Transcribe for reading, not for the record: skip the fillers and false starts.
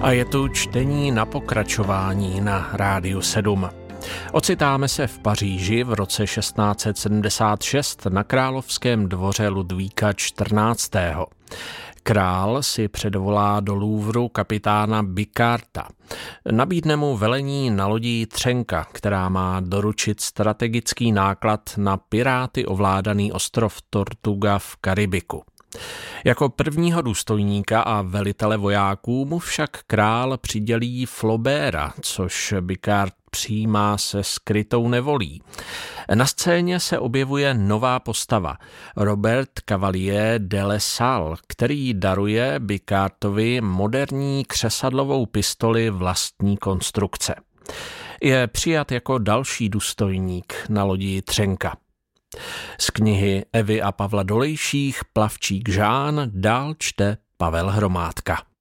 A je tu čtení na pokračování na Rádiu 7. Ocitáme se v Paříži v roce 1676 na královském dvoře Ludvíka XIV. Král si předvolá do Louvru kapitána Bicarta. Nabídne mu velení na lodí Třenka, která má doručit strategický náklad na piráty ovládaný ostrov Tortuga v Karibiku. Jako prvního důstojníka a velitele vojáků mu však král přidělí Flobéra, což Bicart přijímá se skrytou nevolí. Na scéně se objevuje nová postava, Robert Cavalier de La Salle, který daruje Bicartovi moderní křesadlovou pistoli vlastní konstrukce. Je přijat jako další důstojník na lodi Třenka. Z knihy Evy a Pavla Dolejších Plavčík Žán dál čte Pavel Hromádka.